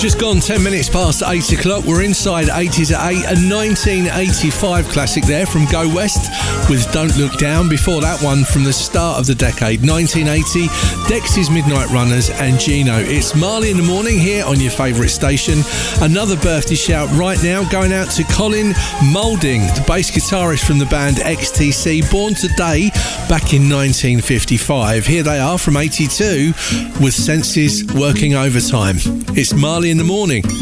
Just gone 10 minutes past 8 o'clock. We're inside 80s at 8. A 1985 classic there from Go West with Don't Look Down. Before that one from the start of the decade, 1980, Dexys Midnight Runners and Gino. It's Marley in the Morning here on your favourite station. Another birthday shout right now going out to Colin Moulding, the bass guitarist from the band XTC, born today back in 1955. Here they are from 82 with Senses Working Overtime. It's Marley in the Morning.